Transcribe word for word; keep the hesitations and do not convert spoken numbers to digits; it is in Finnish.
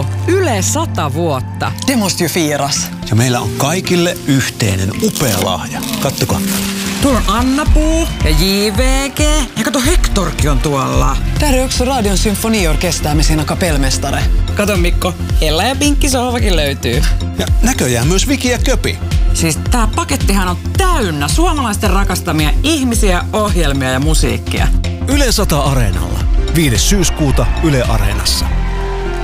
Mikko, Yle sata vuotta. Det måste ju firas. Ja meillä on kaikille yhteinen upea lahja. Kattokaa. Tuolla on Anna-Puu ja J V G. Ja kato, Hektorkin on tuolla. Där är också Radion symfoniorkester med sina kapellmästare. Kato Mikko, Ella ja Pinkki sohvakin löytyy. Ja näköjään myös Viki ja Köpi. Siis tää pakettihan on täynnä suomalaisten rakastamia ihmisiä, ohjelmia ja musiikkia. Yle sata Areenalla. viides syyskuuta Yle Areenassa.